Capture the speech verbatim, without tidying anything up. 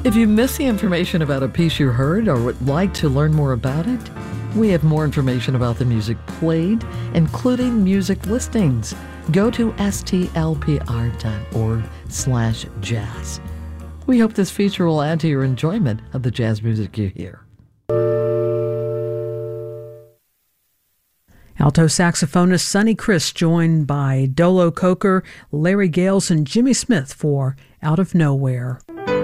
If you missed the information about a piece you heard or would like to learn more about it, we have more information about the music played, including music listings. Go to stlpr.org slash jazz. We hope this feature will add to your enjoyment of the jazz music you hear. Alto saxophonist Sonny Criss joined by Dolo Coker, Larry Gales, and Jimmy Smith for Out of Nowhere.